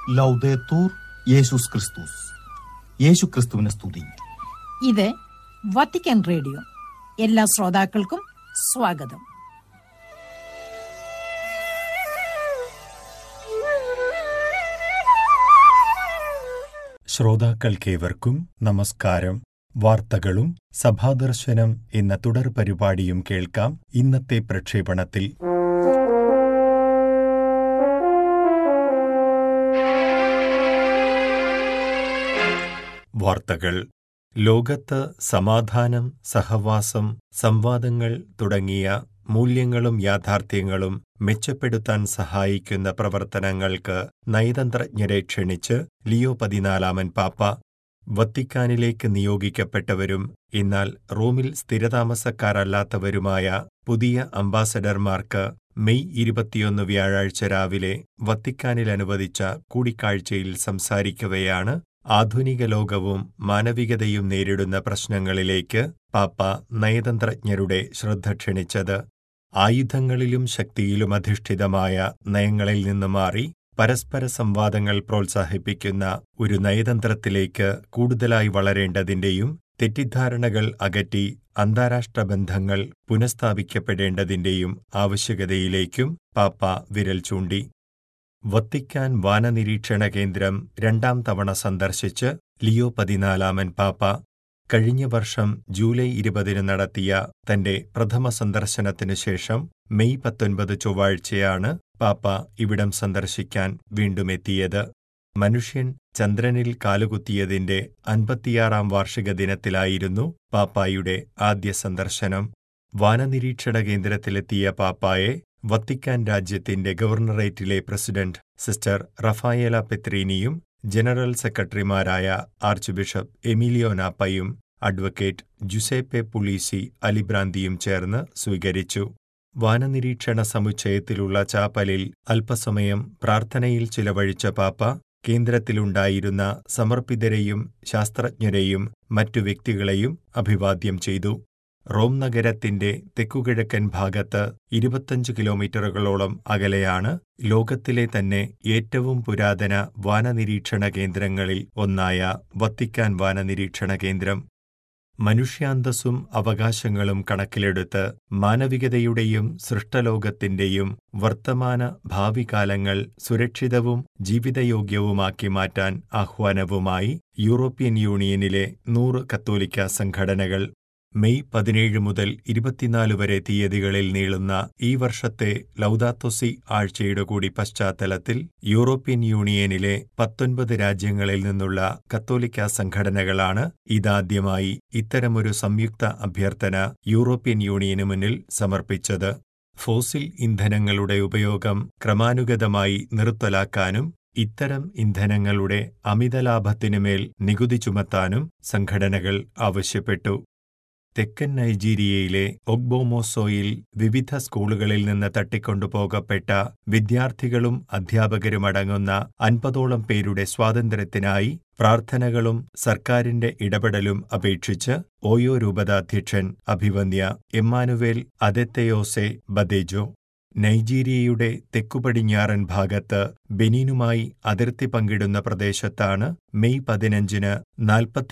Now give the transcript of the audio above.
ലൗദേത്തൂർ യേശുസ് ക്രിസ്തുസ്. യേശു ക്രിസ്തുവിനെ സ്തുതി. ഇത് വത്തിക്കാൻ റേഡിയോ. എല്ലാ ശ്രോതാക്കൾക്കും സ്വാഗതം. ശ്രോതാക്കൾക്കേവർക്കും നമസ്കാരം. വാർത്തകളും സഭാദർശനം എന്ന തുടർ പരിപാടിയും കേൾക്കാം. ഇന്നത്തെ പ്രക്ഷേപണത്തിൽ വാർത്തകൾ. ലോകത്ത് സമാധാനം, സഹവാസം, സംവാദങ്ങൾ തുടങ്ങിയ മൂല്യങ്ങളും യാഥാർത്ഥ്യങ്ങളും മെച്ചപ്പെടുത്താൻ സഹായിക്കുന്ന പ്രവർത്തനങ്ങൾക്ക് നയതന്ത്രജ്ഞരെ ക്ഷണിച്ച് ലിയോ 14 പാപ്പ. വത്തിക്കാനിലേക്ക് നിയോഗിക്കപ്പെട്ടവരും എന്നാൽ റോമിൽ സ്ഥിരതാമസക്കാരല്ലാത്തവരുമായ പുതിയ അംബാസഡർമാർക്ക് മെയ് 21 വ്യാഴാഴ്ച രാവിലെ വത്തിക്കാനിൽ അനുവദിച്ച കൂടിക്കാഴ്ചയിൽ സംസാരിക്കവെയാണ് ആധുനിക ലോകവും മാനവികതയും നേരിടുന്ന പ്രശ്നങ്ങളിലേക്ക് പാപ്പ നയതന്ത്രജ്ഞരുടെ ശ്രദ്ധ ക്ഷണിച്ചത്. ആയുധങ്ങളിലും ശക്തിയിലും അധിഷ്ഠിതമായ നയങ്ങളിൽ നിന്ന് മാറി പരസ്പര സംവാദങ്ങൾ പ്രോത്സാഹിപ്പിക്കുന്ന ഒരു നയതന്ത്രത്തിലേക്ക് കൂടുതലായി വളരേണ്ടതിന്റെയും തെറ്റിദ്ധാരണകൾ അകറ്റി അന്താരാഷ്ട്ര ബന്ധങ്ങൾ പുനഃസ്ഥാപിക്കപ്പെടേണ്ടതിന്റെയും ആവശ്യകതയിലേക്കും പാപ്പ വിരൽ ചൂണ്ടി. വത്തിക്കാൻ വാനനിരീക്ഷണ കേന്ദ്രം 2ാം തവണ സന്ദർശിച്ച് ലിയോ 14 പാപ്പ. കഴിഞ്ഞ വർഷം ജൂലൈ 20 നടത്തിയ തന്റെ പ്രഥമ സന്ദർശനത്തിനു ശേഷം മെയ് 19 ചൊവ്വാഴ്ചയാണ് പാപ്പ ഇവിടം സന്ദർശിക്കാൻ വീണ്ടും എത്തിയത്. മനുഷ്യൻ ചന്ദ്രനിൽ കാലുകുത്തിയതിന്റെ 56ാം വാർഷിക ദിനത്തിലായിരുന്നു പാപ്പായുടെ ആദ്യ സന്ദർശനം. വാനനിരീക്ഷണ കേന്ദ്രത്തിലെത്തിയ പാപ്പായെ വത്തിക്കാൻ രാജ്യത്തിന്റെ ഗവർണറേറ്റിലെ പ്രസിഡന്റ് സിസ്റ്റർ റഫായേല പെത്രീനിയും ജനറൽ സെക്രട്ടറിമാരായ ആർച്ച് ബിഷപ്പ് എമിലിയോ നാപ്പയും അഡ്വക്കേറ്റ് ജുസേപ്പെ പുളീസി അലിബ്രാന്തിയും ചേർന്ന് സ്വീകരിച്ചു. വാനനിരീക്ഷണ സമുച്ചയത്തിലുള്ള ചാപ്പലിൽ അല്പസമയം പ്രാർത്ഥനയിൽ ചിലവഴിച്ച പാപ്പ കേന്ദ്രത്തിലുണ്ടായിരുന്ന സമർപ്പിതരെയും ശാസ്ത്രജ്ഞരെയും മറ്റു വ്യക്തികളെയും അഭിവാദ്യം ചെയ്തു. റോം നഗരത്തിന്റെ തെക്കുകിഴക്കൻ ഭാഗത്ത് 25 കിലോമീറ്ററുകളോളം അകലെയാണ് ലോകത്തിലെ തന്നെ ഏറ്റവും പുരാതന വാനനിരീക്ഷണ കേന്ദ്രങ്ങളിൽ ഒന്നായ വത്തിക്കാൻ വാനനിരീക്ഷണ കേന്ദ്രം. മനുഷ്യാന്തസ്സും അവകാശങ്ങളും കണക്കിലെടുത്ത് മാനവികതയുടെയും സൃഷ്ടലോകത്തിന്റെയും വർത്തമാന ഭാവി കാലങ്ങൾ സുരക്ഷിതവും ജീവിതയോഗ്യവുമാക്കി മാറ്റാൻ ആഹ്വാനവുമായി യൂറോപ്യൻ യൂണിയനിലെ 100 കത്തോലിക്ക സംഘടനകൾ. മെയ് 17 മുതൽ 24 വരെ തീയതികളിൽ നീളുന്ന ഈ വർഷത്തെ ലൗദാത്തോസി ആഴ്ചയുടെ കൂടി പശ്ചാത്തലത്തിൽ യൂറോപ്യൻ യൂണിയനിലെ 19 രാജ്യങ്ങളിൽ നിന്നുള്ള കത്തോലിക്ക സംഘടനകളാണ് ഇതാദ്യമായി ഇത്തരമൊരു സംയുക്ത അഭ്യർത്ഥന യൂറോപ്യൻ യൂണിയനു മുന്നിൽ സമർപ്പിച്ചത്. ഫോസിൽ ഇന്ധനങ്ങളുടെ ഉപയോഗം ക്രമാനുഗതമായി നിർത്തലാക്കാനും ഇത്തരം ഇന്ധനങ്ങളുടെ അമിതലാഭത്തിനുമേൽ നികുതി ചുമത്താനും സംഘടനകൾ ആവശ്യപ്പെട്ടു. തെക്കൻ നൈജീരിയയിലെ ഒഗ്ബോമോസോയിൽ വിവിധ സ്കൂളുകളിൽ നിന്ന് തട്ടിക്കൊണ്ടുപോകപ്പെട്ട വിദ്യാർത്ഥികളും അധ്യാപകരുമടങ്ങുന്ന 50ഓളം പേരുടെ സ്വാതന്ത്ര്യത്തിനായി പ്രാർത്ഥനകളും സർക്കാരിന്റെ ഇടപെടലും അപേക്ഷിച്ച് ഓയോ രൂപതാധ്യക്ഷൻ അഭിവന്യ എമ്മാനുവേൽ അദെത്തയോസെ ബദേജോ. നൈജീരിയയുടെ തെക്കുപടിഞ്ഞാറൻ ഭാഗത്ത് ബെനീനുമായി അതിർത്തി പങ്കിടുന്ന പ്രദേശത്താണ് മെയ് 15-ന്